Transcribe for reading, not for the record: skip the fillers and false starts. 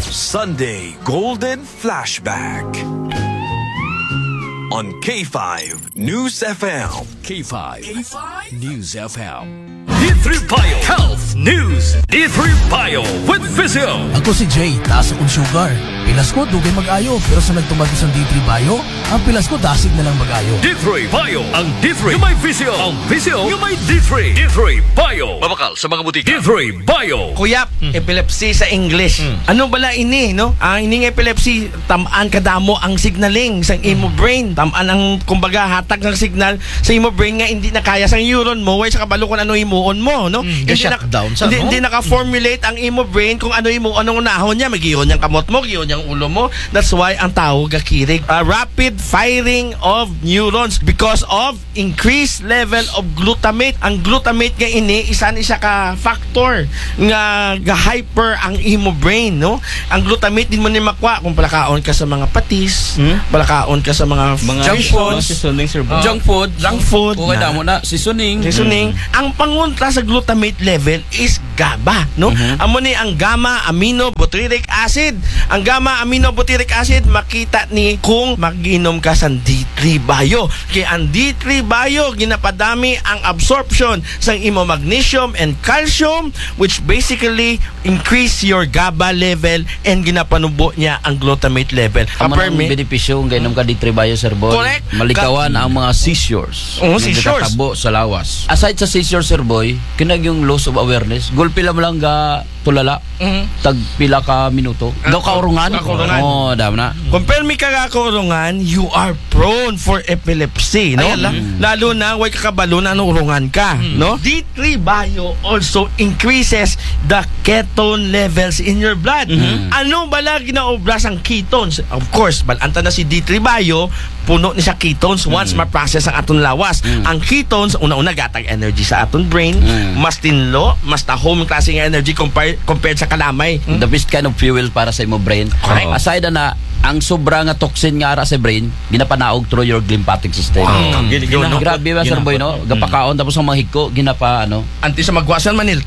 Sunday Golden Flashback on K5 News FM. K5 News FM. D3 Bio Health News. D3 Bio with Physio. Ako si Jay, taas akong sugar. Pilas ko, dugay mag-ayo. Pero sa nagtumagos ang D3 Bio, ang pilas ko, dasig na lang mag-ayo. D3 Bio. Ang D3 yung may Physio. Ang Physio yung may D3. D3 Bio. Mabakal sa mga butika. D3 Bio. Kuyap, epilepsy sa English. Ano bala ini, no? Ang ining epilepsy, tamaan kadamo ang signaling sa imo brain. Tamaan ang, kumbaga, hatag ng signal sa imo brain nga hindi na kaya sa neuron mo, way sa kabalo kung ano imuon mo, no? shutdown sa, no? Hindi naka-formulate ang imo brain kung ano imo, anong unahon niya, magiyon yung kamot mo, giyon yung ulo mo. That's why ang tawag kirig. Rapid firing of neurons because of increased level of glutamate. Ang glutamate nga ini, isa ni siya ka factor nga hyper ang imo brain, no? Ang glutamate din mo ni makwa kung palakaon ka sa mga patis, palakaon ka sa mga junk foods, junk food. Okay na mo na, seasoning. Ang pangunta sa glutamate level is GABA, no? Amo ni ang gamma aminobutyric acid. Ang gamma aminobutyric acid makita ni kung mag-inom ka sa D3 Bio. Kaya ang D3 Bio ginapadami ang absorption sa imo magnesium and calcium, which basically increase your GABA level and ginapanubo niya ang glutamate level. Ang mga benepisyo ng gainom ka D3 Bio, Sir Boy. Correct. Malikawan ang mga seizures. Seizures. Nagtatabo sa lawas. Aside sa seizures, Sir Boy, kinag yung loss of awareness. Gulpila mo lang ga tulala. Tagpila ka minuto. Daw kaurungan. Oo, dam na. Kung permi ka kaurungan, you are prone for epilepsy, no? Lalo na way kakabalo na urungan ka, no? D3 Bio also increases the ketone levels in your blood. Ano bala ginaobras ang ketones? Of course, balanta na si D3 Bio, puno ni siya ketones once ma-process ang aton lawas. Ang ketones, una-una gatag energy sa aton brain, mas tinlo, mas tahom ang klaseng energy compared sa kalamay. The best kind of fuel para sa imo brain. Correct. Aside na ang sobra nga toxin nga ara sa brain, ginapanaog through your lymphatic system. Grabe Grabe ba, Sir Boy, no? Gapakaon tapos ang mga hiko, ginapa, ano? Anti sa magwasan manil,